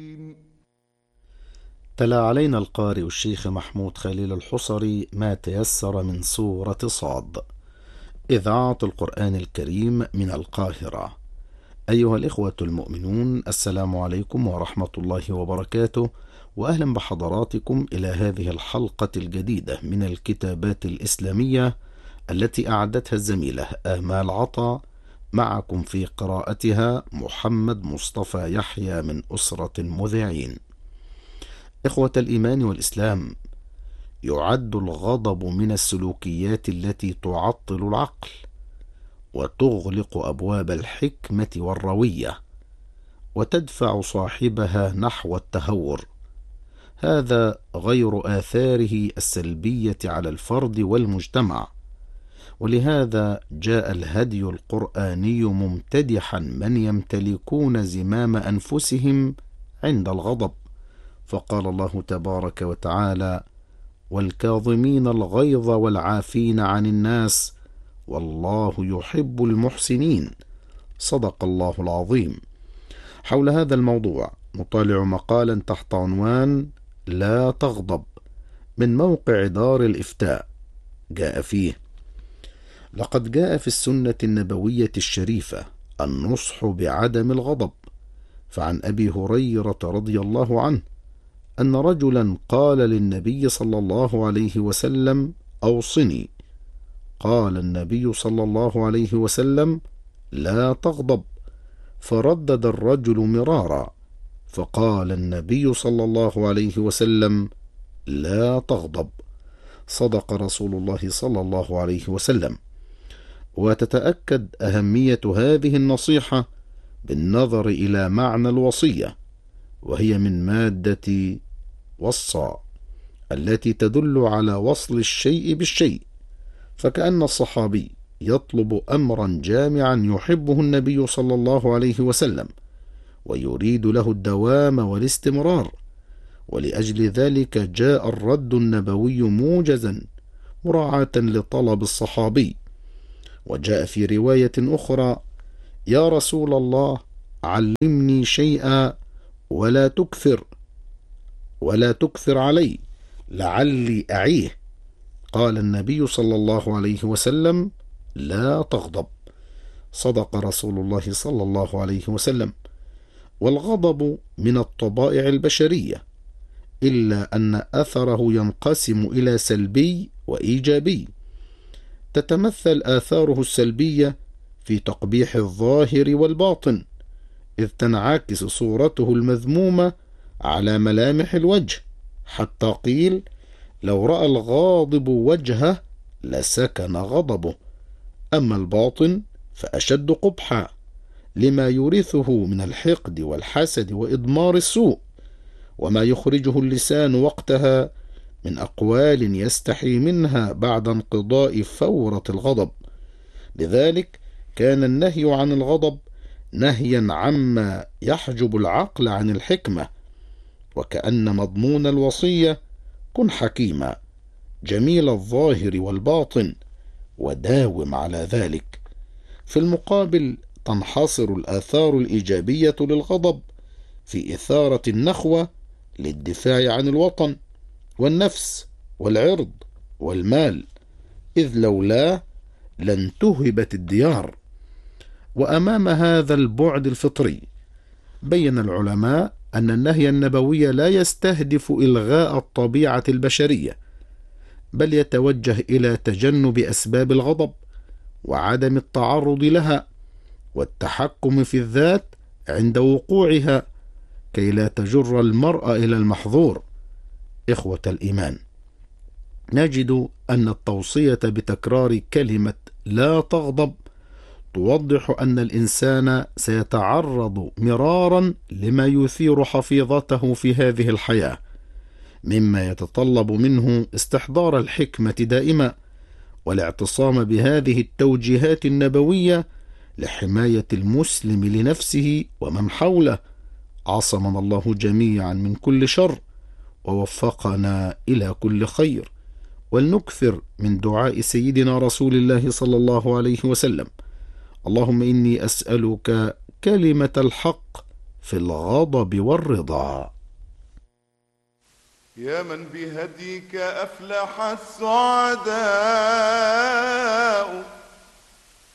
تلا علينا القارئ الشيخ محمود خليل الحصري ما تيسر من سورة صاد، إذاعة القرآن الكريم من القاهرة. أيها الإخوة المؤمنون، السلام عليكم ورحمة الله وبركاته، وأهلا بحضراتكم إلى هذه الحلقة الجديدة من الكتابات الإسلامية التي أعدتها الزميلة آمال عطا. معكم في قراءتها محمد مصطفى يحيى من أسرة مذيعين. إخوة الإيمان والإسلام، يعد الغضب من السلوكيات التي تعطل العقل وتغلق أبواب الحكمة والروية وتدفع صاحبها نحو التهور. هذا غير آثاره السلبية على الفرد والمجتمع، ولهذا جاء الهدي القرآني ممتدحا من يمتلكون زمام أنفسهم عند الغضب، فقال الله تبارك وتعالى: والكاظمين الغيظ والعافين عن الناس والله يحب المحسنين. صدق الله العظيم. حول هذا الموضوع نطالع مقالا تحت عنوان لا تغضب من موقع دار الإفتاء. جاء فيه: لقد جاء في السنة النبوية الشريفة النصح بعدم الغضب، فعن أبي هريرة رضي الله عنه أن رجلا قال للنبي صلى الله عليه وسلم: أوصني. قال النبي صلى الله عليه وسلم: لا تغضب. فردد الرجل مرارا، فقال النبي صلى الله عليه وسلم: لا تغضب. صدق رسول الله صلى الله عليه وسلم. وتتأكد أهمية هذه النصيحة بالنظر إلى معنى الوصية، وهي من مادة وصى التي تدل على وصل الشيء بالشيء، فكأن الصحابي يطلب أمرا جامعا يحبه النبي صلى الله عليه وسلم ويريد له الدوام والاستمرار، ولأجل ذلك جاء الرد النبوي موجزا مراعاة لطلب الصحابي. وجاء في رواية أخرى: يا رسول الله، علمني شيئا ولا تكثر علي لعلي أعيه. قال النبي صلى الله عليه وسلم: لا تغضب. صدق رسول الله صلى الله عليه وسلم. والغضب من الطبائع البشرية، إلا أن أثره ينقسم إلى سلبي وإيجابي. تتمثل آثاره السلبية في تقبيح الظاهر والباطن، إذ تنعكس صورته المذمومة على ملامح الوجه، حتى قيل: لو رأى الغاضب وجهه لسكن غضبه. أما الباطن فأشد قبحا، لما يورثه من الحقد والحسد وإضمار السوء، وما يخرجه اللسان وقتها من أقوال يستحي منها بعد انقضاء فورة الغضب. لذلك كان النهي عن الغضب نهيا عما يحجب العقل عن الحكمة، وكأن مضمون الوصية: كن حكيما جميل الظاهر والباطن وداوم على ذلك. في المقابل تنحصر الآثار الإيجابية للغضب في إثارة النخوة للدفاع عن الوطن والنفس والعرض والمال، إذ لولاه لانتهبت الديار. وأمام هذا البعد الفطري بين العلماء أن النهي النبوي لا يستهدف إلغاء الطبيعة البشرية، بل يتوجه إلى تجنب أسباب الغضب وعدم التعرض لها والتحكم في الذات عند وقوعها، كي لا تجر المرء إلى المحظور. إخوة الإيمان، نجد أن التوصية بتكرار كلمة لا تغضب توضح أن الإنسان سيتعرض مرارا لما يثير حفيظته في هذه الحياة، مما يتطلب منه استحضار الحكمة دائما والاعتصام بهذه التوجيهات النبوية لحماية المسلم لنفسه ومن حوله. عصمنا الله جميعا من كل شر ووفقنا إلى كل خير. ولنكثر من دعاء سيدنا رسول الله صلى الله عليه وسلم: اللهم إني أسألك كلمة الحق في الغضب والرضا. يا من بهديك أفلح السعداء،